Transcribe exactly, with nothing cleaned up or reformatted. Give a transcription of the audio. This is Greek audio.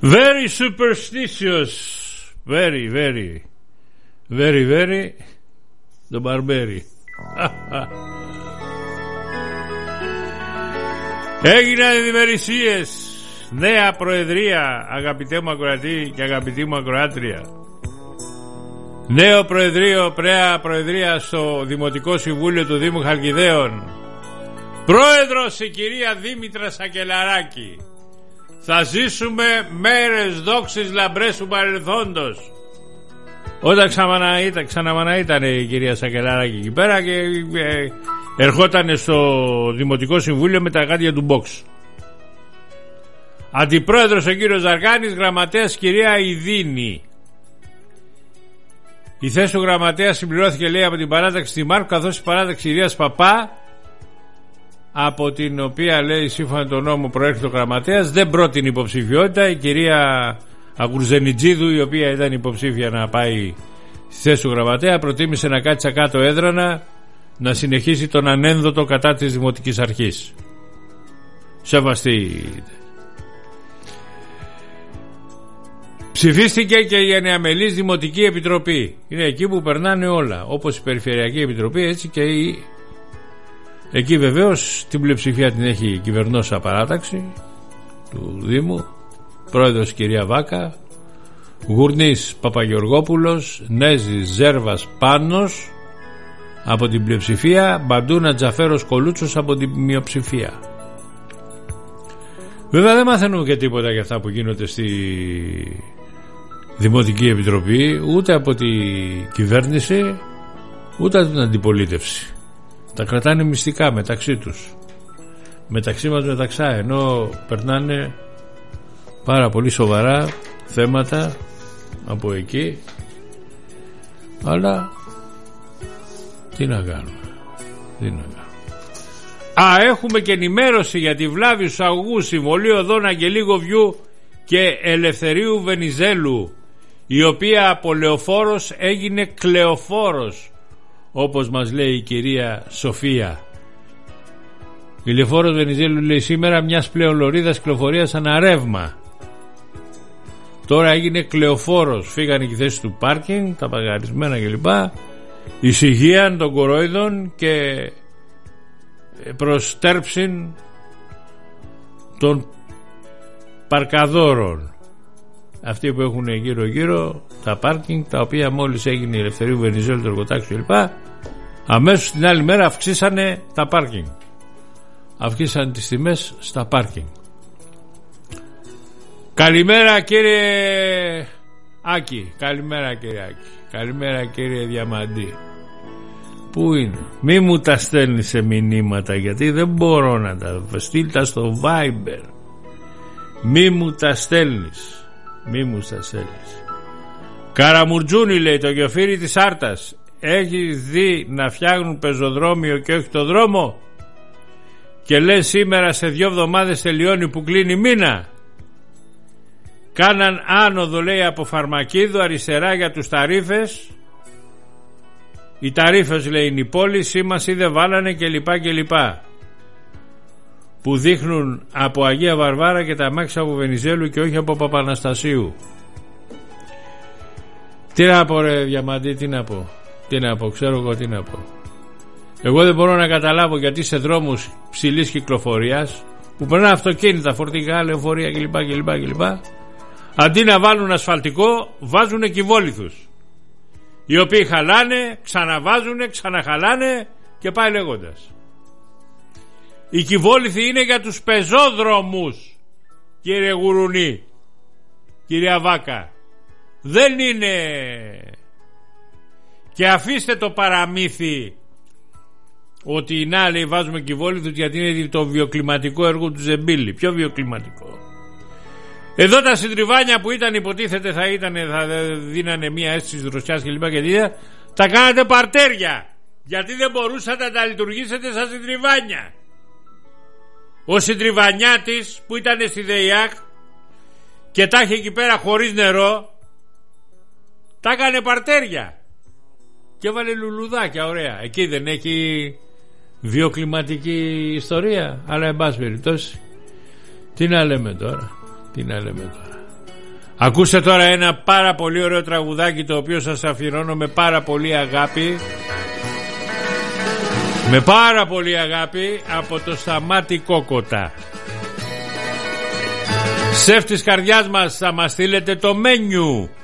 Very superstitious. Very, very. Very, very. The Barbary. Έγιναν διμερησίες. Νέα προεδρία, αγαπητέ μου ακροατή και αγαπητή μου ακροάτρια. Νέο προεδρείο, πρέα προεδρία στο Δημοτικό Συμβούλιο του Δήμου Χαλκιδαίων. Πρόεδρος η κυρία Δήμητρα Σακελαράκη. Θα ζήσουμε μέρες δόξης λαμπρές του παρελθόντος. Όταν ξαναμαναείταν, ξαναμαναείταν η κυρία Σακελαράκη εκεί πέρα και ε, ερχόταν στο Δημοτικό Συμβούλιο με τα γάντια του μπόξ. Αντιπρόεδρος ο κύριος Ζαργάνης, γραμματέας κυρία Ιδίνη. Η θέση του γραμματέα συμπληρώθηκε, λέει, από την παράταξη τη Μάρκου, καθώς η παράταξη κυρίας Παπά, από την οποία, λέει, σύμφωνα με τον νόμο προέρχεται ο γραμματέας, δεν πρότεινε υποψηφιότητα. Η κυρία Αγκουρζενιτζίδου, η οποία ήταν υποψήφια να πάει στη θέση του γραμματέα, προτίμησε να κάτσει κάτω έδρανα, να συνεχίσει τον ανένδοτο κατά της Δημοτικής Αρχής. Σεβαστή. Ψηφίστηκε και η Ενεαμελής Δημοτική Επιτροπή. Είναι εκεί που περνάνε όλα, όπως η Περιφερειακή Επιτροπή, έτσι και η... εκεί βεβαίως την πλειοψηφία την έχει η κυβερνώσα παράταξη του Δήμου, πρόεδρος κυρία Βάκα, Γουρνής Παπαγεωργόπουλος, Νέζης Ζέρβας Πάνος από την πλειοψηφία, Μπαντούνα Τζαφέρος Κολούτσος από την μειοψηφία. Βέβαια δεν μαθαίνουμε και τίποτα για αυτά που γίνονται στη Δημοτική Επιτροπή, ούτε από την κυβέρνηση ούτε από την αντιπολίτευση. Τα κρατάνε μυστικά μεταξύ τους, μεταξύ μας μεταξά, ενώ περνάνε πάρα πολύ σοβαρά θέματα από εκεί. Αλλά τι να κάνουμε, τι να κάνουμε. Α, έχουμε και ενημέρωση για τη βλάβη στους αγωγούς Συμβολίου Οδών Αγγελίγο Βιού και Ελευθερίου Βενιζέλου, η οποία από λεωφόρος έγινε κλεοφόρος, όπως μας λέει η κυρία Σοφία. Η λεωφόρος Βενιζέλου, λέει, σήμερα μιας πλέον λωρίδας κυκλοφορίας σαν ρεύμα. Τώρα έγινε κλεοφόρος. Φύγανε και οι θέσεις του πάρκινγκ, τα παγαρισμένα κλπ. Ησυχίαν των κορόιδων και προστέρψιν των παρκαδόρων. Αυτοί που έχουν γύρω γύρω τα πάρκινγκ, τα οποία μόλις έγινε η Ελευθερίου Βενιζέλου, το εργοτάξιο κλπ, αμέσως την άλλη μέρα αυξήσανε τα πάρκινγκ, αυξήσανε τις τιμές στα πάρκινγκ. Καλημέρα κύριε Άκη, καλημέρα κύριε Άκη, καλημέρα κύριε Διαμαντή. Πού είναι? Μη μου τα στέλνεις σε μηνύματα, γιατί δεν μπορώ να τα στείλ τα στο Viber. Μη μου τα στέλνεις, μη μου τα στέλνεις. Καραμουρτζούνι, λέει, το γεωφύρι της Άρτας. Έχεις δει να φτιάχνουν πεζοδρόμιο και όχι το δρόμο? Και λες σήμερα σε δυο εβδομάδες τελειώνει που κλείνει μήνα. Κάναν άνοδο, λέει, από Φαρμακίδου αριστερά για τους ταρίφες. Οι ταρίφες, λέει, είναι η πόλη, σήμανση δεν βάλανε κλπ κλπ, που δείχνουν από Αγία Βαρβάρα και τα αμάξια από Βενιζέλου και όχι από Παπαναστασίου. Τι να πω ρε Διαμαντή, τι να πω, τι να πω, ξέρω εγώ τι να πω. Εγώ δεν μπορώ να καταλάβω γιατί σε δρόμους ψηλής κυκλοφορίας που περνάνε αυτοκίνητα, φορτηγά, λεωφορεία κλπ κλπ κλπ, αντί να βάλουν ασφαλτικό βάζουν κυβόλιθους, οι οποίοι χαλάνε, ξαναβάζουν, ξαναχαλάνε και πάει λέγοντας. Η κυβόληθη είναι για τους πεζόδρομους, κύριε Γουρουνή, κυρία Βάκα. Δεν είναι. Και αφήστε το παραμύθι ότι να, λέει, βάζουμε κυβόλιθους γιατί είναι το βιοκλιματικό έργο του Ζεμπίλη. Ποιο βιοκλιματικό? Εδώ τα συντριβάνια που ήταν, υποτίθεται θα, ήταν, θα δίνανε μία αίσθηση δροσιάς και λοιπά και τέτοια, τα κάνατε παρτέρια γιατί δεν μπορούσατε να τα λειτουργήσετε σαν συντριβάνια. Ο συντριβανιάτης που ήταν στη ΔΕΙΑΚ και τα είχε εκεί πέρα χωρίς νερό, τα έκανε παρτέρια και έβαλε λουλουδάκια ωραία. Εκεί δεν έχει βιοκλιματική ιστορία? Αλλά εν πάση περιπτώσει, τι να λέμε τώρα, τι να λέμε τώρα. Ακούστε τώρα ένα πάρα πολύ ωραίο τραγουδάκι, το οποίο σας αφιερώνω με πάρα πολύ αγάπη. Με πάρα πολύ αγάπη, από το Σταμάτη Κόκοτα. Σεφ της καρδιάς μας, θα μας στείλετε το μένιου.